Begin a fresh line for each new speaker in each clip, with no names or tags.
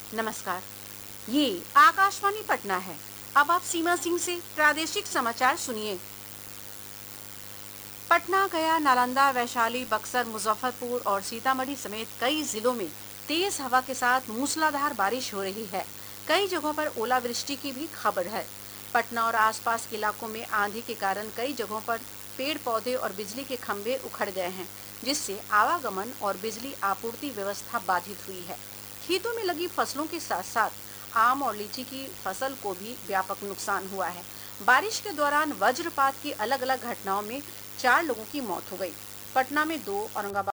नमस्कार, ये आकाशवाणी पटना है। अब आप सीमा सिंह से प्रादेशिक समाचार सुनिए। पटना, गया, नालंदा, वैशाली, बक्सर, मुजफ्फरपुर और सीतामढ़ी समेत कई जिलों में तेज हवा के साथ मूसलाधार बारिश हो रही है। कई जगहों पर ओलावृष्टि की भी खबर है। पटना और आसपास के इलाकों में आंधी के कारण कई जगहों पर पेड़ पौधे और बिजली के खंभे उखड़ गए हैं, जिससे आवागमन और बिजली आपूर्ति व्यवस्था बाधित हुई है। खेतों में लगी फसलों के साथ साथ आम और लीची की फसल को भी व्यापक नुकसान हुआ है। बारिश के दौरान वज्रपात की अलग अलग घटनाओं में 4 लोगों की मौत हो गई। पटना में 2, औरंगाबाद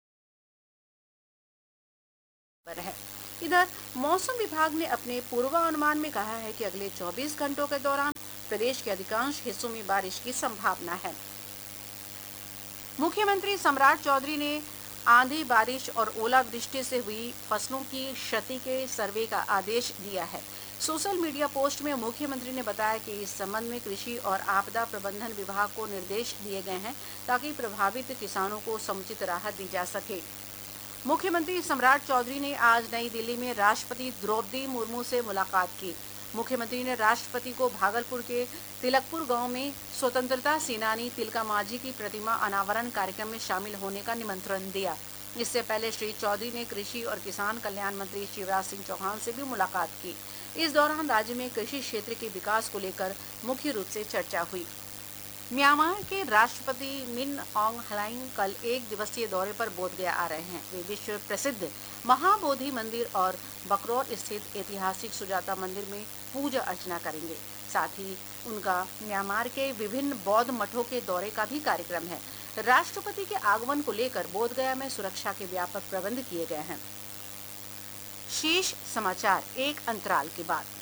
पर है। इधर मौसम विभाग ने अपने पूर्वानुमान में कहा है कि अगले 24 घंटों के दौरान प्रदेश के अधिकांश हिस्सों में बारिश की संभावना है। मुख्यमंत्री सम्राट चौधरी ने आंधी, बारिश और ओलावृष्टि से हुई फसलों की क्षति के सर्वे का आदेश दिया है। सोशल मीडिया पोस्ट में मुख्यमंत्री ने बताया कि इस संबंध में कृषि और आपदा प्रबंधन विभाग को निर्देश दिए गए हैं, ताकि प्रभावित किसानों को समुचित राहत दी जा सके। मुख्यमंत्री सम्राट चौधरी ने आज नई दिल्ली में राष्ट्रपति द्रौपदी मुर्मू से मुलाकात की। मुख्यमंत्री ने राष्ट्रपति को भागलपुर के तिलकपुर गांव में स्वतंत्रता सेनानी तिलका मांझी की प्रतिमा अनावरण कार्यक्रम में शामिल होने का निमंत्रण दिया। इससे पहले श्री चौधरी ने कृषि और किसान कल्याण मंत्री शिवराज सिंह चौहान से भी मुलाकात की। इस दौरान राज्य में कृषि क्षेत्र के विकास को लेकर मुख्य रूप से चर्चा हुई। म्यांमार के राष्ट्रपति मिन ऑंग ह्लाइंग कल 1 दिवसीय दौरे पर बोधगया आ रहे हैं। वे विश्व प्रसिद्ध महाबोधि मंदिर और बकरौर स्थित ऐतिहासिक सुजाता मंदिर में पूजा अर्चना करेंगे। साथ ही उनका म्यांमार के विभिन्न बौद्ध मठों के दौरे का भी कार्यक्रम है। राष्ट्रपति के आगमन को लेकर बोधगया में सुरक्षा के व्यापक प्रबंध किए गए हैं। शेष समाचार एक अंतराल के बाद।